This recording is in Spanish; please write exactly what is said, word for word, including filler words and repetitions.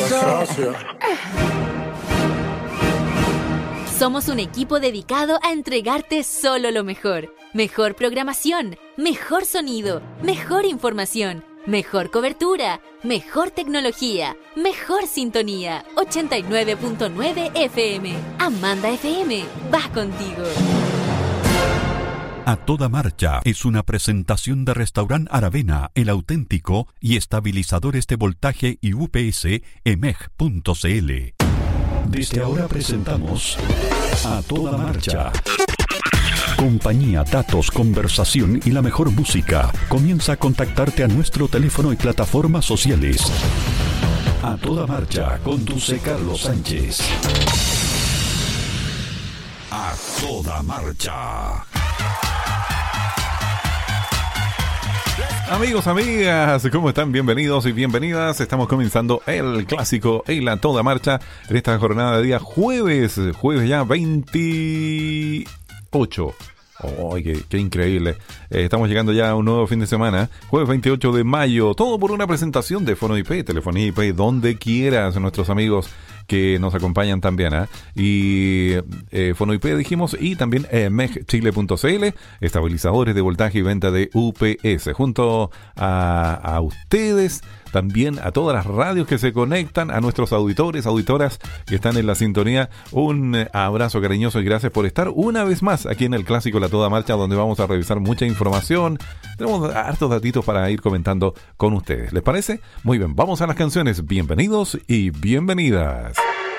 socio. Somos un equipo dedicado a entregarte solo lo mejor. Mejor programación, mejor sonido, mejor información, mejor cobertura, mejor tecnología, mejor sintonía. ochenta y nueve punto nueve F M. Amanda F M, va contigo. A Toda Marcha es una presentación de Restaurant Aravena, El Auténtico y estabilizadores de voltaje y U P S E M E G punto C L. Desde ahora presentamos A Toda Marcha. Compañía, datos, conversación y la mejor música. Comienza a contactarte a nuestro teléfono y plataformas sociales. A Toda Marcha, conduce Carlos Sánchez. A Toda Marcha. Amigos, amigas, ¿cómo están? Bienvenidos y bienvenidas. Estamos comenzando el clásico en la Toda Marcha en esta jornada de día jueves, jueves ya veintiocho. ¡Oh, qué, qué increíble! Eh, estamos llegando ya a un nuevo fin de semana, jueves veintiocho de mayo, todo por una presentación de Fono I P, telefonía I P, donde quieras, nuestros amigos que nos acompañan también, ¿eh? Y eh, Fono I P dijimos, y también eh, M E G Chile punto C L, estabilizadores de voltaje y venta de U P S, junto a, a ustedes, también a todas las radios que se conectan, a nuestros auditores, auditoras que están en la sintonía, un abrazo cariñoso y gracias por estar una vez más aquí en el clásico La Toda Marcha, donde vamos a revisar mucha información. Tenemos hartos datitos para ir comentando con ustedes. ¿Les parece? Muy bien, vamos a las canciones. Bienvenidos y bienvenidas.